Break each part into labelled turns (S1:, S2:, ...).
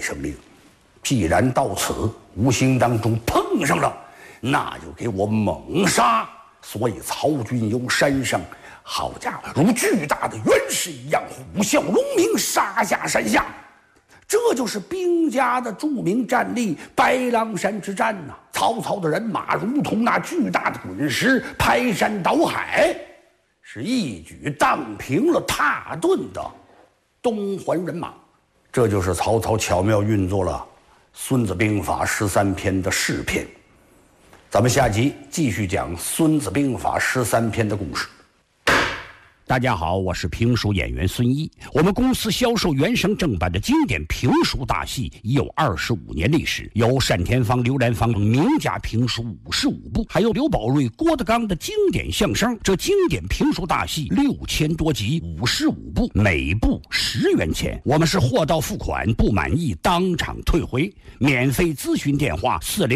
S1: 生命。既然到此，无形当中碰上了，那就给我猛杀。所以曹军由山上，好家伙，如巨大的原石一样，虎啸龙鸣，杀下山下。这就是兵家的著名战例——白狼山之战呐！曹操的人马如同那巨大的滚石，排山倒海，是一举荡平了蹋顿的东环人马。这就是曹操巧妙运作了《孙子兵法》13篇的释篇。咱们下集继续讲《孙子兵法》13篇的故事。
S2: 大家好，我是评书演员孙一。我们公司销售原声正版的经典评书大戏已有25年历史，有单田芳、刘兰芳名家评书55部，还有刘宝瑞、郭德纲的经典相声。这经典评书大戏6000多集，55部，每部10元钱。我们是货到付款，不满意当场退回。免费咨询电话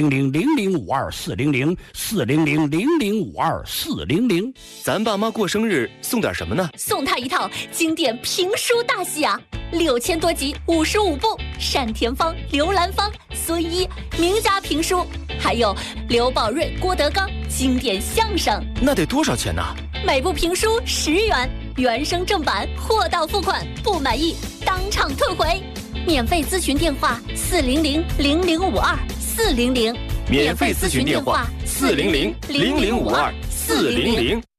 S2: 400-0052-400，400-0052-400。
S3: 咱爸妈过生日送点什么呢？
S4: 送他一套经典评书大戏啊，6000多集，55部，单田芳、刘兰芳、孙一名家评书，还有刘宝瑞、郭德纲经典相声。
S3: 那得多少钱呢？
S4: 每部评书10元，原声正版，货到付款，不满意当场退回。免费咨询电话400-0052-400，
S3: 免费咨询电话400-0052-400。